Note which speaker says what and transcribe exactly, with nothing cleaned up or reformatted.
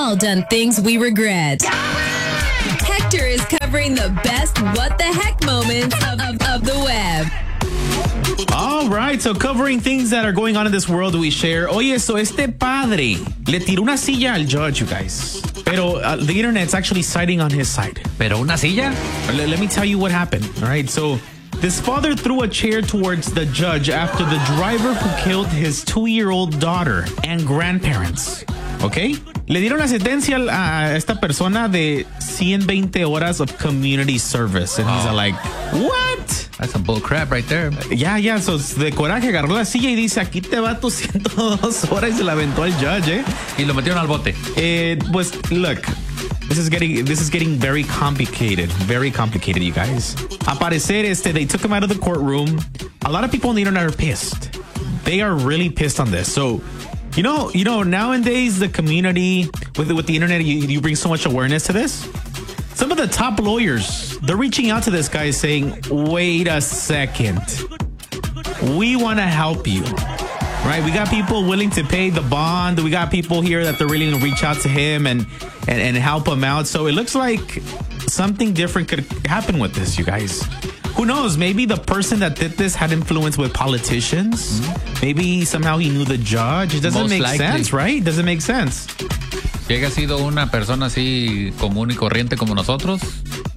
Speaker 1: all done things we regret. Hector is covering the best what the heck moments of, of, of the web.
Speaker 2: All right, so covering things that are going on in this world we share. Oye, so este padre le tiró una silla al judge, you guys. Pero uh, the internet's actually siding on his side.
Speaker 3: ¿Pero una silla?
Speaker 2: Let, let me tell you what happened. All right, so this father threw a chair towards the judge after the driver who killed his two-year-old daughter and grandparents. Okay? Le dieron la sentencia a esta persona de ciento veinte horas of community service. And oh. he's like, what?
Speaker 3: That's some bull crap right there.
Speaker 2: Yeah, yeah. So de coraje agarró la silla y dice, aquí te va tus ciento dos horas, y se la aventó al judge, eh.
Speaker 3: Y lo metieron al bote.
Speaker 2: Eh, pues, look, this is getting this is getting very complicated. Very complicated, you guys. A parecer, este, they took him out of the courtroom. A lot of people on the internet are pissed. They are really pissed on this. So, You know, you know, nowadays the community with with the internet, you, you bring so much awareness to this. Some of the top lawyers, they're reaching out to this guy saying, "Wait a second, we want to help you, right? We got people willing to pay the bond. We got people here that they're willing to reach out to him and and, and help him out." So it looks like something different could happen with this, you guys. Who knows? Maybe the person that did this had influence with politicians. Mm-hmm. Maybe somehow he knew the judge. It doesn't Most make likely. sense, right? It doesn't make sense.
Speaker 3: Si haya sido una persona así común y corriente como nosotros,